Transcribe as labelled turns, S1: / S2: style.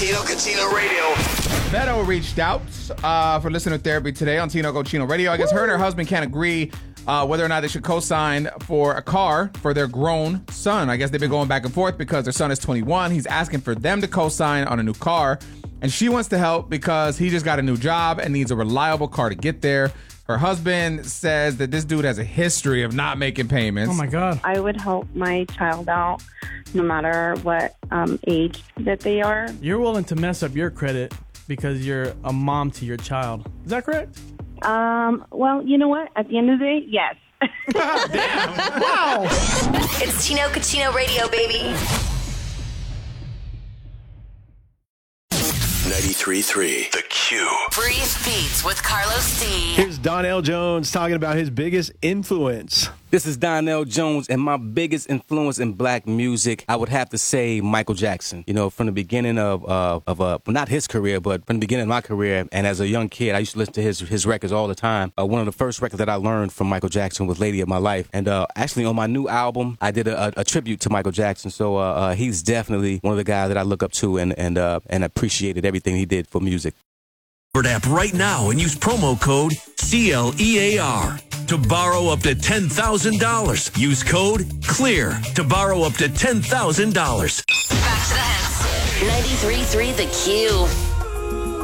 S1: Tino Radio.
S2: Beto reached out for listener therapy today on Tino Cochino Radio. I guess her and her husband can't agree whether or not they should co-sign for a car for their grown son. I guess they've been going back and forth because their son is 21. He's asking for them to co-sign on a new car, and she wants to help because he just got a new job and needs a reliable car to get there. Her husband says that this dude has a history of not making payments.
S3: Oh, my God.
S4: I would help my child out no matter what age that they are.
S3: You're willing to mess up your credit because you're a mom to your child. Is that correct?
S4: Well, you know what? At the end of the day, yes.
S2: Damn. Wow.
S5: It's Tino Cochino Radio, baby.
S1: 93.3 The Q.
S5: Breeze Beats with Carlos D.
S6: Here's Donnell Jones talking about his biggest influence.
S7: This is Donnell Jones, and my biggest influence in black music, I would have to say Michael Jackson. You know, from the beginning of not his career, but from the beginning of my career, and as a young kid, I used to listen to his records all the time. One of the first records that I learned from Michael Jackson was Lady of My Life. And actually on my new album, I did a tribute to Michael Jackson. So he's definitely one of the guys that I look up to and appreciated everything he did for music.
S8: App right now and use promo code CLEAR to borrow up to $10,000. Use code CLEAR to borrow up to $10,000.
S5: Back to the hits. 93.3 The Q.